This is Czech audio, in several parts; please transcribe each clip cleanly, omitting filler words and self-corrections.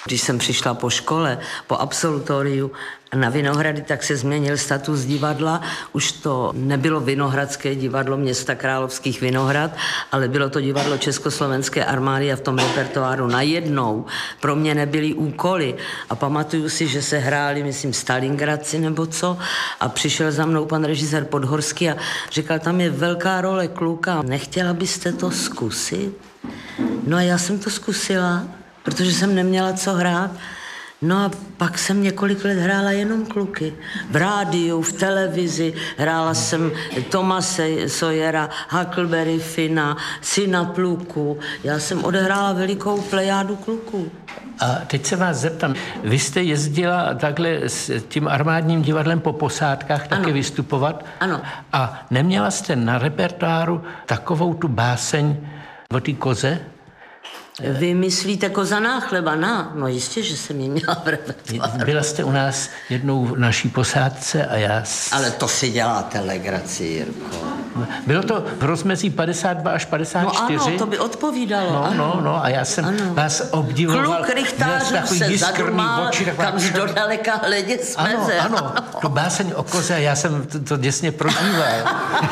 Když jsem přišla po škole, po absolutoriu na Vinohrady, tak se změnil status divadla. Už to nebylo Vinohradské divadlo města Královských Vinohrad, ale bylo to divadlo Československé armády a v tom repertoáru najednou pro mě nebyly úkoly. A pamatuju si, že se hráli, myslím, Stalingradci nebo co, a přišel za mnou pan režisér Podhorský a říkal, tam je velká role kluka, nechtěla byste to zkusit? No a já jsem to zkusila, protože jsem neměla co hrát. No a pak jsem několik let hrála jenom kluky. V rádiu, v televizi, hrála jsem Tomase Sawyera, Huckleberry Finna, Syna Pluku. Já jsem odehrála velikou plejádu kluků. A teď se vás zeptám, vy jste jezdila takhle s tím armádním divadlem po posádkách taky vystupovat? Ano. A neměla jste na repertoáru takovou tu báseň o té koze? Vy myslíte Koza náchleba? No jistě, že jsem ji měla v repertoáru. Byla jste u nás jednou v naší posádce a já... Ale to si děláte legraci, Jirko. Bylo to v rozmezí 52 až 54. No ano, to by odpovídalo. No, a já jsem vás obdivoval. Kluk rychtářů se zadumal, kam zdaleka hledě smeze. Ano, tu báseň o koze, já jsem to děsně prožíval.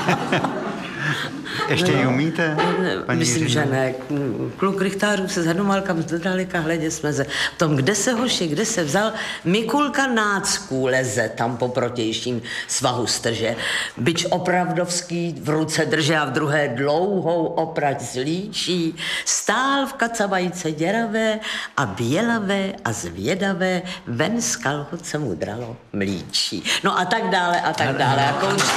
Ještě ji umíte? Myslím, že ne. Kluk rychtářů se zadumal, kam zdaleka hledě smeze. V tom, kde se hoši, kde se vzal, Mikulka Nácků leze tam po protějším svahu strže. Byč opravdovský v ruce drže a v druhé dlouhou oprať z líčí. Stál v kacavajce děravé a bělavé a zvědavé, ven z kalhot se mu dralo mlíčí. No a tak dále a tak dále. A končí.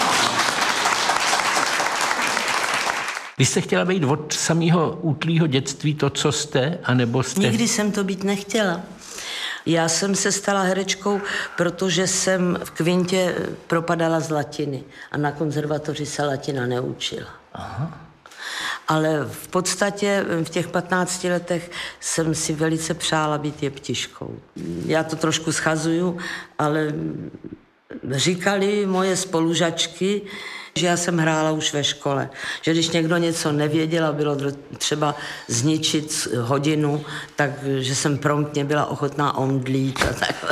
Vy jste chtěla být od samého útlýho dětství to, co jste, anebo jste... Nikdy jsem to být nechtěla. Já jsem se stala herečkou, protože jsem v kvintě propadala z latiny a na konzervatoři se latina neučila. Aha. Ale v podstatě v těch 15 letech jsem si velice přála být jeptiškou. Já to trošku schazuju, ale říkali moje spolužačky, že já jsem hrála už ve škole. Že když někdo něco nevěděl a bylo třeba zničit hodinu, takže jsem promptně byla ochotná omdlít. A tak.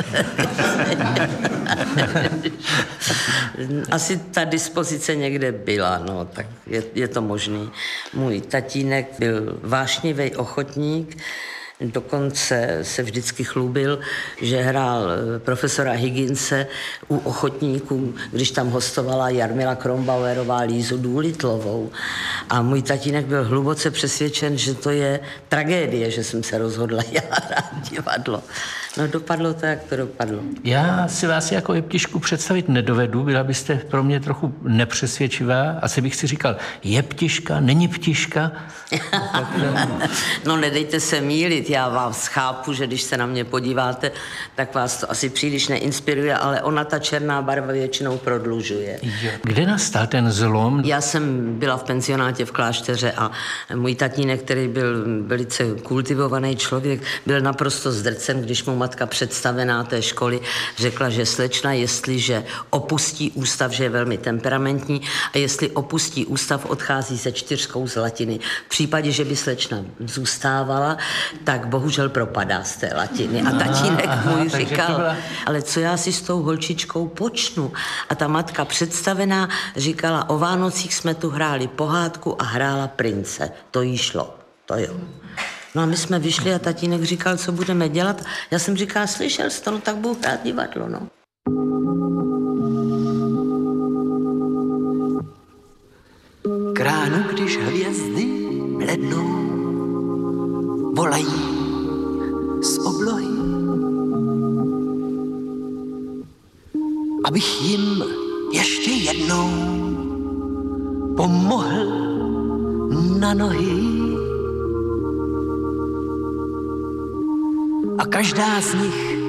Asi ta dispozice někde byla, no, tak je to možný. Můj tatínek byl vášnivý ochotník, dokonce se vždycky chlubil, že hrál profesora Higginse u ochotníků, když tam hostovala Jarmila Krombauerová Lízu Důlitlovou. A můj tatínek byl hluboce přesvědčen, že to je tragédie, že jsem se rozhodla já hrát divadlo. No dopadlo to, jak to dopadlo. Já si vás jako jeptišku představit nedovedu, byla byste pro mě trochu nepřesvědčivá. Asi bych si říkal, jeptiška, není ptiška. No nedejte se mýlit, já vás chápu, že když se na mě podíváte, tak vás to asi příliš neinspiruje, ale ona ta černá barva většinou prodlužuje. Kde nastal ten zlom? Já jsem byla v pensionátě v Klášteře a můj tatínek, který byl velice kultivovaný člověk, byl naprosto zdrcen, když mu matka představená té školy řekla, že slečna, jestliže opustí ústav, že je velmi temperamentní, a jestli opustí ústav, odchází se 4 z latiny. V případě, že by slečna zůstávala, tak bohužel propadá z té latiny. A tatínek můj říkal, ale co já si s tou holčičkou počnu? A ta matka představená říkala, o Vánocích jsme tu hráli pohádku a hrála prince. To jí šlo. To jo. No a my jsme vyšli a tatínek říkal, co budeme dělat. Já jsem říkala, slyšel jsi to, no tak budu hrát divadlo, no. K ránu, když hvězdy blednou, volají z oblohy, abych jim ještě jednou pomohl na nohy. A každá z nich